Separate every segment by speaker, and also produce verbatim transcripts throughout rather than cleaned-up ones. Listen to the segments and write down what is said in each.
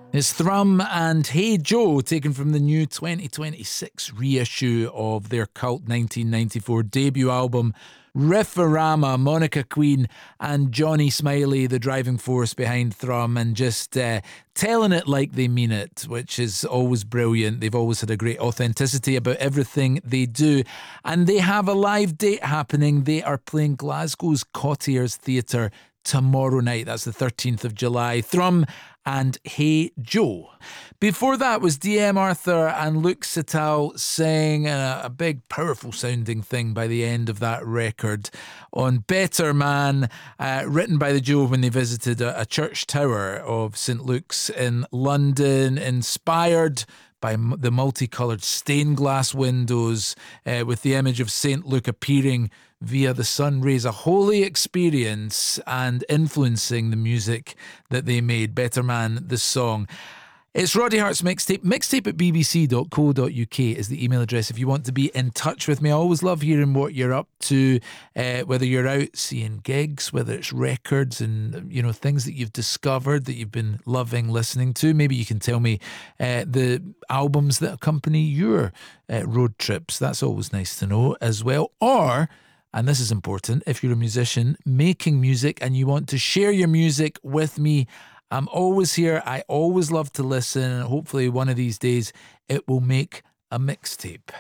Speaker 1: It's Thrum and Hey Joe, taken from the new twenty twenty-six reissue of their cult nineteen ninety-four debut album, Riffarama. Monica Queen and Johnny Smiley, the driving force behind Thrum, and just uh, telling it like they mean it, which is always brilliant. They've always had a great authenticity about everything they do. And they have a live date happening. They are playing Glasgow's Cottiers Theatre tomorrow night. That's the thirteenth of July. Thrum and Hey Joe. Before that was D M Arthur and Luke Sital saying a, a big powerful sounding thing by the end of that record on Better Man, uh, written by the duo when they visited a, a church tower of Saint Luke's in London, inspired by m- the multicoloured stained glass windows uh, with the image of Saint Luke appearing via the sun rays, a holy experience, and influencing the music that they made. Better Man, the song. It's Roddy Hart's mixtape. Mixtape at b b c dot co dot u k is the email address if you want to be in touch with me. I always love hearing what you're up to, uh, whether you're out seeing gigs, whether it's records and, you know, things that you've discovered that you've been loving listening to. Maybe you can tell me uh, the albums that accompany your uh, road trips. That's always nice to know as well. Or, and this is important, if you're a musician making music and you want to share your music with me, I'm always here. I always love to listen, and hopefully one of these days it will make a mixtape.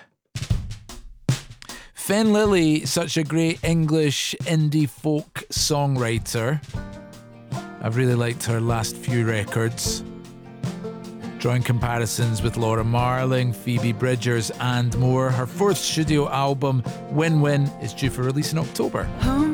Speaker 1: Fen Lily, such a great English indie folk songwriter. I've really liked her last few records, drawing comparisons with Laura Marling, Phoebe Bridgers and more. Her fourth studio album, Win Win, is due for release in October.
Speaker 2: Home